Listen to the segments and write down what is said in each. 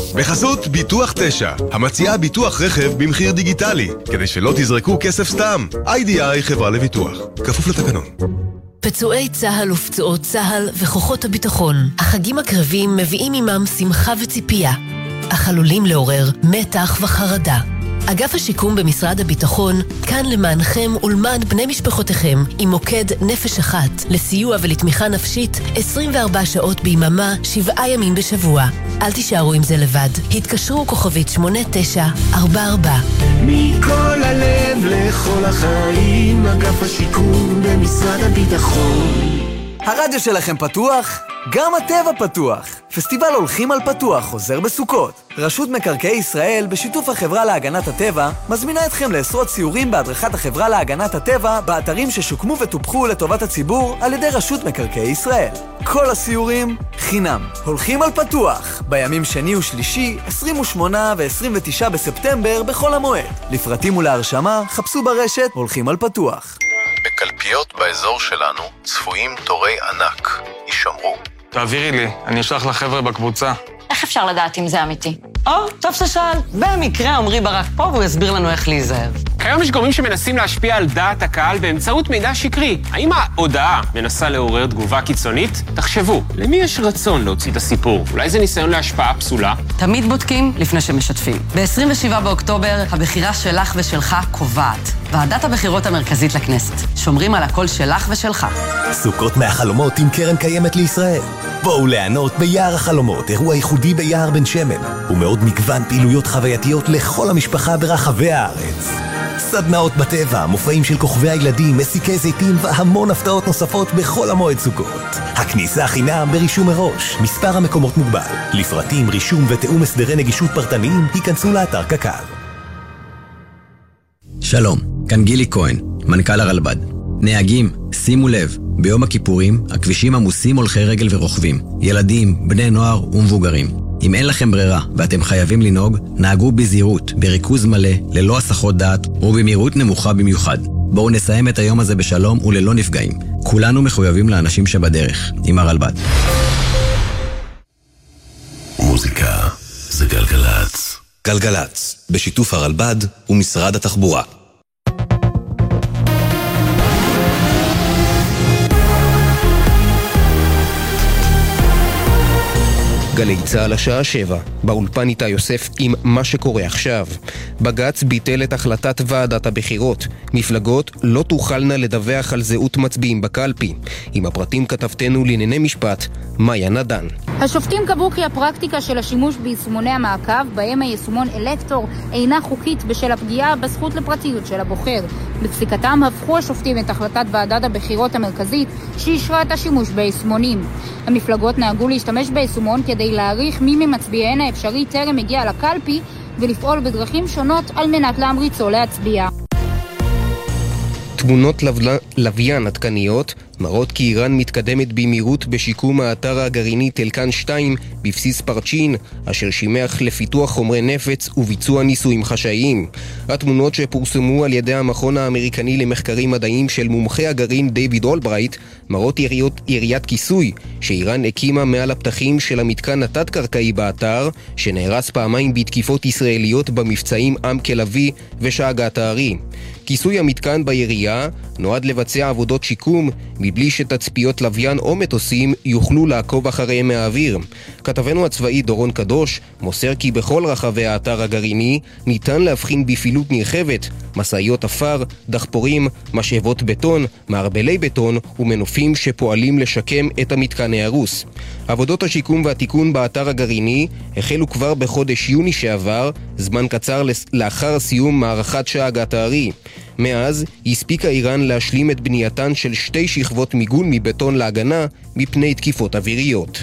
בחסות ביטוח 9, המציעה ביטוח רכב במחיר דיגיטלי, כדי שלא תזרקו כסף סתם. IDI חברה לביטוח, כפוף לתקנון. פצועי צהל ופצועות צהל וכוחות הביטחון. החגים הקרבים מביאים עמם שמחה וציפייה, אך עלולים לעורר מתח וחרדה. אגף השיקום במשרד הביטחון כאן למענכם ולמען בני משפחותיכם עם מוקד נפש אחת לסיוע ולתמיכה נפשית 24 שעות ביממה 7 ימים בשבוע. אל תישארו עם זה לבד. התקשרו כוכבית 8944. מכל הלב לכל החיים, אגף השיקום במשרד הביטחון. הרדיו שלכם פתוח? גם הטבע פתוח. פסטיבל הולכים על פתוח חוזר בסוכות. רשות מקרקעי ישראל בשיתוף החברה להגנת הטבע מזמינה אתכם לעשרות סיורים בהדרכת החברה להגנת הטבע באתרים ששוקמו וטופחו לטובת הציבור על ידי רשות מקרקעי ישראל. כל הסיורים חינם. הולכים על פתוח בימים שני ושלישי 28 ו-29 בספטמבר בכל המועד. לפרטים ולהרשמה חפשו ברשת הולכים על פתוח. בקלפיות באזור שלנו צפויים תורי ענק. יישמרו. תעבירי לי, אני אשלח לחבר'ה בקבוצה. איך אפשר לדעת אם זה אמיתי? טוב ששאל. במקרה עמרי ברק פה והוא יסביר לנו איך להיזהר. כיום יש גורמים שמנסים להשפיע על דעת הקהל באמצעות מידע שקרי. האם ההודעה מנסה לעורר תגובה קיצונית? תחשבו, למי יש רצון להוציא את הסיפור? אולי זה ניסיון להשפעה פסולה? תמיד בודקים לפני שמשתפים. ב-27 באוקטובר הבחירה שלך ושלך קובעת. ועדת הבחירות המרכזית לכנסת. שומרים על הקול שלך ושלך. סוכות מהחלומות עם קרן קיימת לישראל. בואו ליהנות ביער החלומות, אירוע ייחודי ביער בן שמן, ומאוד מגוון פעילויות חווייתיות לכל המשפחה ברחבי הארץ. סדנאות בטבע, מופעים של כוכבי הילדים, מסיקי זיתים והמון הפתעות נוספות בכל המועד סוכות. הכניסה חינם ברישום מראש, מספר המקומות מוגבל. לפרטים, רישום ותאום הסדרי נגישות פרטניים, היכנסו לאתר קק"ל. שלום, כאן גילי כהן, מנכ"ל הרלב"ד. נהגים, שימו לב, ביום הכיפורים הכבישים עמוסים הולכי רגל ורוכבים, ילדים, בני נוער ומבוגרים. אם אין לכם ברירה ואתם חייבים לנהוג, נהגו בזהירות, בריכוז מלא, ללא הסחות דעת ובמהירות נמוכה במיוחד. בואו נסיים את היום הזה בשלום וללא נפגעים. כולנו מחויבים לאנשים שבדרך, עם הרלב"ד. מוזיקה זה גלגלץ. גלגלץ, בשיתוף הרלב"ד ומשרד התחבורה. גלי צהל השעה 7, באולפן איתי יוסף עם מה שקורה עכשיו. בג"ץ ביטל את החלטת ועדת הבחירות. מפלגות לא תוכלנה לדווח על זהות מצביעים בקלפי. עם הפרטים כתבתנו לענייני משפט, מאיה נדן. השופטים קבעו כי הפרקטיקה של השימוש ביישומוני המעקב, בהם היישומון אלקטור, אינה חוקית בשל הפגיעה בזכות לפרטיות של הבוחר. בפסיקתם הפכו השופטים את החלטת ועדת הבחירות המרכזית שאישרה את השימוש ביישומונים. המפלגות נהגו להשתמש ביישומון כדי להעריך מי ממצביעיהן האפשרי טרם הגיע לקלפי ולפעול בדרכים שונות על מנת להמריצו להצביע. תמונות לוויין עדכניות מראות כי איראן מתקדמת במהירות בשיקום האתר הגרעיני תלקן 2 בבסיס פרצ'ין, אשר שימח לפיתוח חומרי נפץ וביצוע ניסויים חשאיים. התמונות שפורסמו על ידי המכון האמריקני למחקרים מדעיים של מומחי הגרעין דיוויד אולברייט מראות יריית כיסוי שאיראן הקימה מעל הפתחים של המתקן התת-קרקעי באתר, שנהרס פעמיים בתקיפות ישראליות במבצעים עם כלבי ושאגת הארי. כיסוי המתקן בירייה נועד לבצע עבודות שיקום מבלי שתצפיות לוויין או מטוסים יוכלו לעקוב אחריהם מהאוויר. כתבנו הצבאי דורון קדוש מוסר כי בכל רחבי האתר הגרעיני ניתן להבחין בפעילות נרחבת, מסעיות אפר, דחפורים, משאבות בטון, מערבלי בטון ומנופים שפועלים לשקם את המתקן ההרוס. עבודות השיקום והתיקון באתר הגרעיני החלו כבר בחודש יוני שעבר, זמן קצר לאחר סיום מערכת שאגת הארי. מאז הספיקה איראן להשלים את בנייתן של 2 שכבות מיגון מבטון להגנה מפני תקיפות אוויריות.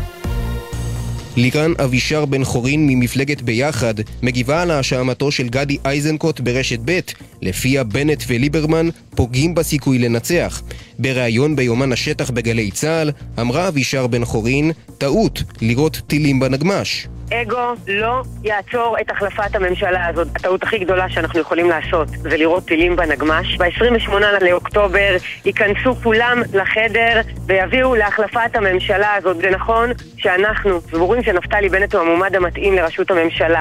לירן אבישר בן חורין ממפלגת ביחד מגיבה על האשמתו של גדי איזנקוט ברשת ב' לפיה בנט וליברמן פוגעים בסיכוי לנצח. בריאיון ביומן השטח בגלי צהל אמרה אבישר בן חורין, טעות לראות טילים בנגמש. אגו לא יעצור את החלפת הממשלה הזאת. הטעות הכי גדולה שאנחנו יכולים לעשות זה לראות טילים בנגמש. ב-28 לאוקטובר ייכנסו כולם לחדר ויביאו להחלפת הממשלה הזאת. זה נכון שאנחנו סבורים שנפתלי בנט הוא המועמד המתאים לראשות הממשלה.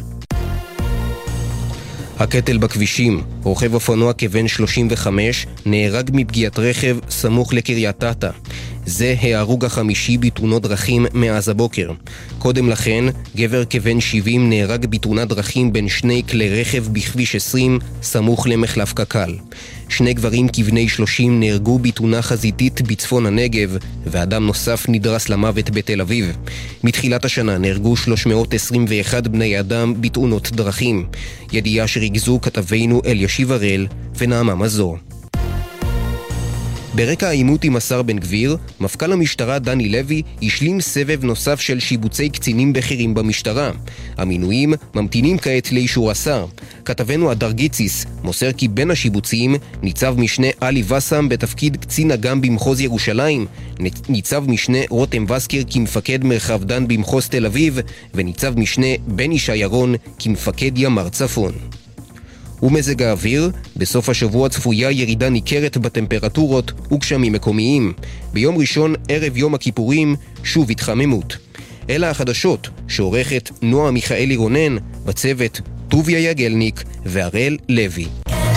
הקטל בכבישים, רוכב אופנוע כבן 35 נהרג מפגיעת רכב סמוך לקריית אתא. זה ההרוג החמישי בתאונות דרכים מאז הבוקר. קודם לכן, גבר כבן 70 נהרג בתאונת דרכים בין שני כלי רכב בכביש 20 סמוך למחלף קק"ל. שני גברים כבני 30 נהרגו בתאונה חזיתית בצפון הנגב, ואדם נוסף נדרס למוות בתל אביב. מתחילת השנה נהרגו 321 בני אדם בתאונות דרכים. ידיעה שריגזו כתבינו אלישיב הראל ונעמה מזור. ברקע העימות עם השר בן גביר, מפכ"ל המשטרה דני לוי השלים סבב נוסף של שיבוצי קצינים בכירים במשטרה. המינויים ממתינים כעת לאישור השר. כתבנו הדר גיציס מוסר כי בין השיבוצים ניצב משנה אלי וסם בתפקיד קצין אג"ם במחוז ירושלים, ניצב משנה רותם וסקר כמפקד מרחב דן במחוז תל אביב, וניצב משנה בן ישי ירון כמפקד ימ"ר צפון. ומזג האוויר, בסוף השבוע צפויה ירידה ניכרת בטמפרטורות וגשמים מקומיים. ביום ראשון ערב יום הכיפורים שוב התחממות. אלה החדשות שעורכת נועה מיכאלי רונן, בצוות טוביה יגלניק והראל לוי.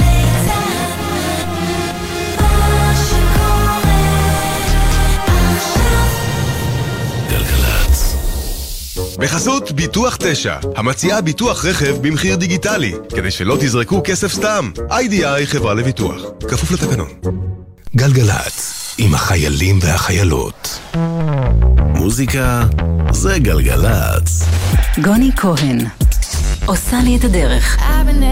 בחסות ביטוח 9, המציעה ביטוח רכב במחיר דיגיטלי, כדי שלא תזרקו כסף סתם. איי-די-איי חברה לביטוח, כפוף לתקנון. גלגלץ, עם החיילים והחיילות. מוזיקה זה גלגלץ. גוני כהן עושה לי את הדרך.